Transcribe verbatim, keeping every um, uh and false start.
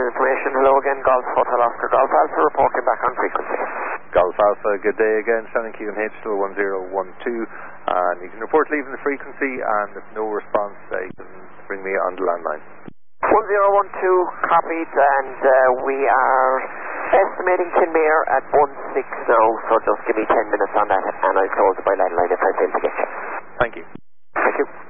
information. Hello again, Golf Hotel Oscar Golf Alpha reporting back on frequency. Golf Alpha, good day again. Shannon Q and H still one zero one two, and you can report leaving the frequency, and if no response, uh, you can bring me on the landline. one zero one two copied, and uh, we are estimating Kinmare at one six zero, so just give me ten minutes on that, and I'll close it by landline if I fail to get you. Thank you. Thank you.